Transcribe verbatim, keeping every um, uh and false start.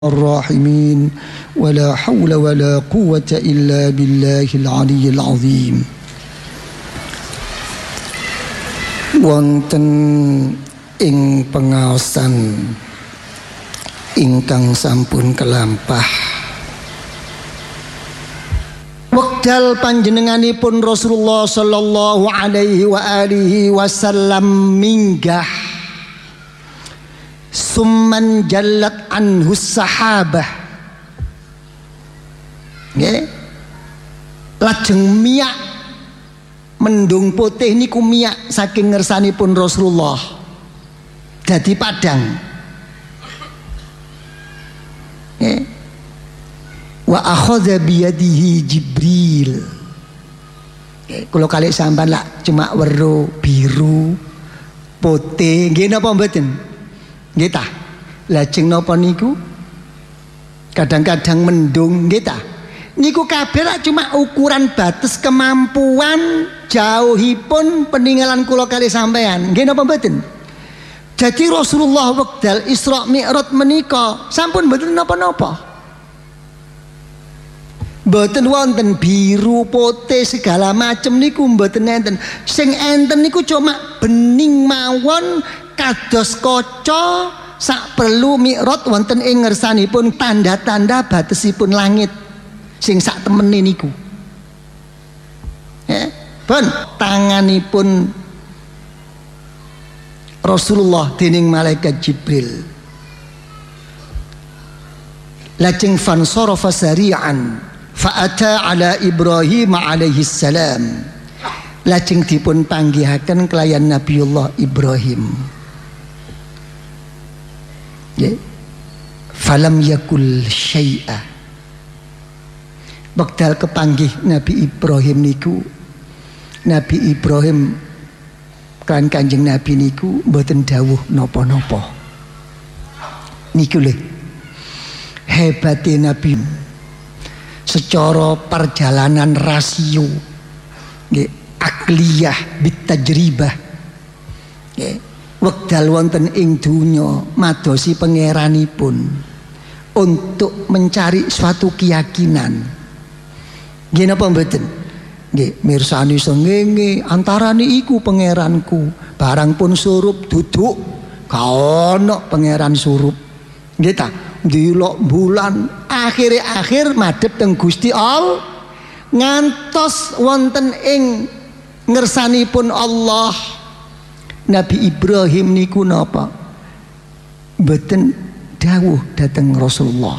الراحمين ولا حول ولا قوة إلا بالله العلي العظيم. Wonten ing pengaosan ingkang sampun kelampah wekdal panjenenganipun Rasulullah sallallahu alaihi wa alihi wasallam minggah summan jallat anhu sahabah nggih lajeng miyak mendung putih niku miyak saking ngersanipun Rasulullah dadi padang nggih wa akhadha biyadihi Jibril nggih kula kalih sampean lak cuma weruh biru putih nggih napa mboten nggih ta lajeng napa niku kadang-kadang mendung nggih ta niku kabeh lak cuma ukuran batas kemampuan jauhipun peninggalan kula kali sampean nggih napa mboten. Jadi Rasulullah wekdal Isra Mi'raj menika sampun mboten napa-napa, mboten wonten biru putih segala macem niku mboten enten. Sing enten niku cuma bening mawon kados kaca sak perlu mi'raj wonten ing ngersanipun tanda-tanda batesipun langit sing sak temene niku. Ya, pun tanganipun Rasulullah dening malaikat Jibril. Lajeng fansarafa sari'an fa'ata ala Ibrahim alaihi salam. Lajeng dipun panggihaken kelayan Nabiullah Ibrahim. Ya. Falam yakul syai'a. Wekdal kepanggih Nabi Ibrahim niku, Nabi Ibrahim kan Kanjeng Nabi niku mboten dawuh napa-napa. Niku lho hebate Nabi secara perjalanan rasio nggih akliyah bitajribah nggih wekdal wonten ing donya madosi pangeranipun untuk mencari suatu keyakinan nggih napa mboten nggih mirsani sengenge antarane iku pangeranku barang pun surup duduk ka ono pangeran surup nggih ta ndelok bulan akhir-akhir madhep teng Gusti Allah ngantos wonten ing ngersanipun Allah. Nabi Ibrahim niku napa mboten dawuh dhateng Rasulullah